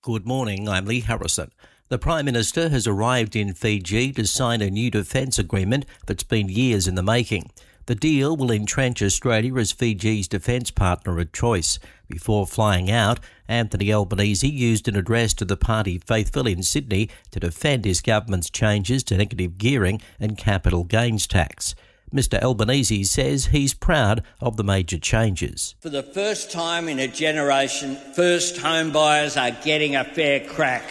Good morning, I'm Lee Harrison. The Prime Minister has arrived in Fiji to sign a new defence agreement that's been years in the making. The deal will entrench Australia as Fiji's defence partner of choice. Before flying out, Anthony Albanese used an address to the party faithful in Sydney to defend his government's changes to negative gearing and capital gains tax. Mr Albanese says he's proud of the major changes. For the first time in a generation, first home buyers are getting a fair crack.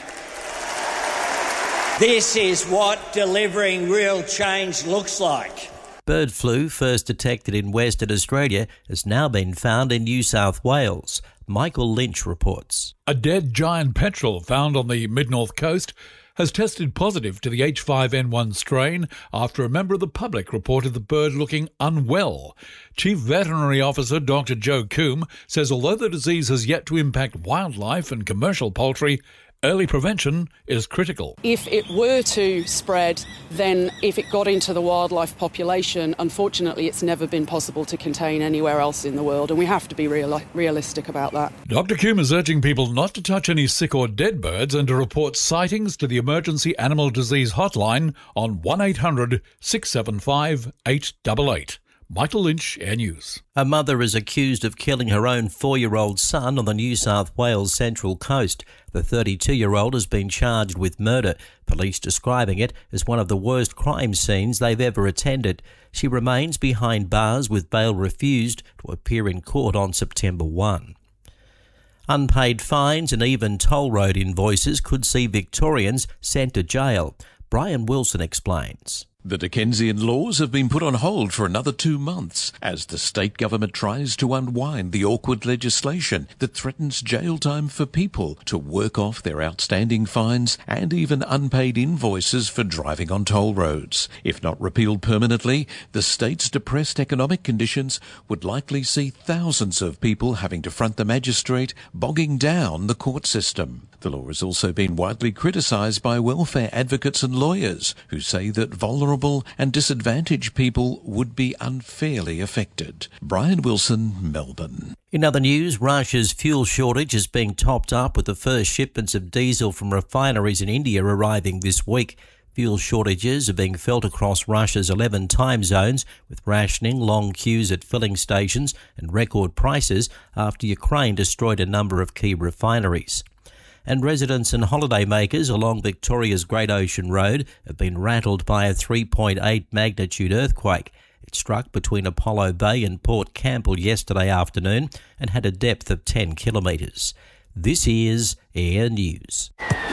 This is what delivering real change looks like. Bird flu, first detected in Western Australia, has now been found in New South Wales. Michael Lynch reports. A dead giant petrel found on the mid-north coast has tested positive to the H5N1 strain after a member of the public reported the bird looking unwell. Chief Veterinary Officer Dr Joe Coombe says although the disease has yet to impact wildlife and commercial poultry, early prevention is critical. If it were to spread, then if it got into the wildlife population, unfortunately it's never been possible to contain anywhere else in the world, and we have to be realistic about that. Dr Coombe is urging people not to touch any sick or dead birds and to report sightings to the Emergency Animal Disease Hotline on 1800 675 888. Michael Lynch, Air News. A mother is accused of killing her own 4-year-old son on the New South Wales Central Coast. The 32-year-old has been charged with murder, police describing it as one of the worst crime scenes they've ever attended. She remains behind bars with bail refused to appear in court on September 1. Unpaid fines and even toll road invoices could see Victorians sent to jail. Brian Wilson explains. The Dickensian laws have been put on hold for another 2 months as the state government tries to unwind the awkward legislation that threatens jail time for people to work off their outstanding fines and even unpaid invoices for driving on toll roads. If not repealed permanently, the state's depressed economic conditions would likely see thousands of people having to front the magistrate, bogging down the court system. The law has also been widely criticised by welfare advocates and lawyers who say that vulnerable and disadvantaged people would be unfairly affected. Brian Wilson, Melbourne. In other news, Russia's fuel shortage is being topped up with the first shipments of diesel from refineries in India arriving this week. Fuel shortages are being felt across Russia's 11 time zones, with rationing, long queues at filling stations and record prices after Ukraine destroyed a number of key refineries. And residents and holidaymakers along Victoria's Great Ocean Road have been rattled by a 3.8 magnitude earthquake. It struck between Apollo Bay and Port Campbell yesterday afternoon and had a depth of 10 kilometres. This is Air News.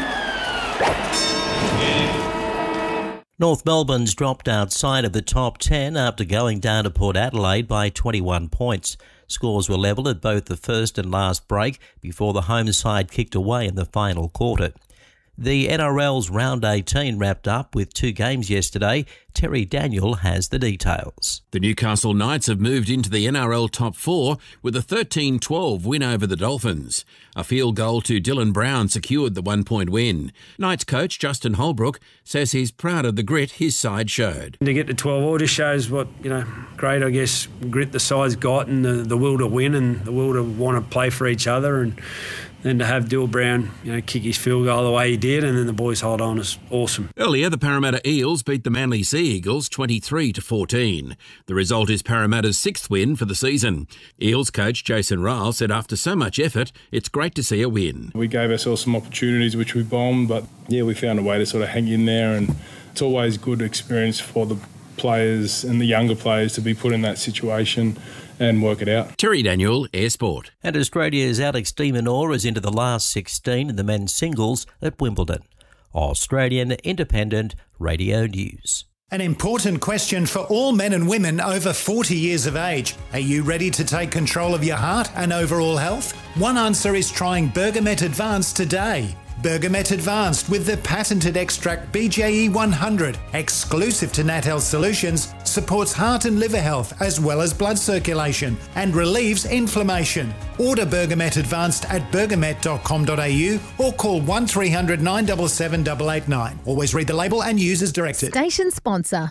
North Melbourne's dropped outside of the top 10 after going down to Port Adelaide by 21 points. Scores were level at both the first and last break before the home side kicked away in the final quarter. The NRL's Round 18 wrapped up with 2 games yesterday. Terry Daniel has the details. The Newcastle Knights have moved into the NRL top 4 with a 13-12 win over the Dolphins. A field goal to Dylan Brown secured the 1-point win. Knights coach Justin Holbrook says he's proud of the grit his side showed. To get to 12 all just shows what, great, I guess, grit the side's got and the will to win and the will to want to play for each other, and then to have Dylan Brown, kick his field goal the way he did, and then the boys hold on is awesome. Earlier, the Parramatta Eels beat the Manly Sea Eagles 23-14. The result is Parramatta's 6th win for the season. Eels coach Jason Ryle said after so much effort, it's great to see a win. We gave ourselves some opportunities which we bombed, but we found a way to sort of hang in there, and it's always good experience for the players and the younger players to be put in that situation and work it out. Terry Daniel, Air Sport. And Australia's Alex de Minaur is into the last 16 in the men's singles at Wimbledon. Australian Independent Radio News. An important question for all men and women over 40 years of age. Are you ready to take control of your heart and overall health? One answer is trying Bergamet Advanced today. Bergamet Advanced with the patented extract BJE 100, exclusive to Nat Health Solutions, supports heart and liver health as well as blood circulation and relieves inflammation. Order Bergamet Advanced at bergamet.com.au or call 1300 977 889. Always read the label and use as directed. Station sponsor.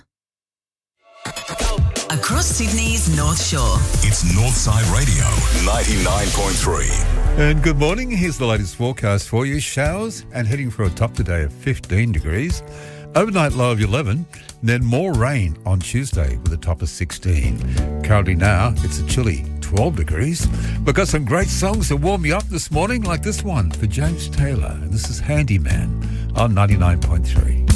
Across Sydney's North Shore. It's Northside Radio 99.3. And good morning. Here's the latest forecast for you. Showers and heading for a top today of 15 degrees. Overnight low of 11. Then more rain on Tuesday with a top of 16. Currently now, it's a chilly 12 degrees. We've got some great songs to warm you up this morning, like this one for James Taylor. And this is Handyman on 99.3.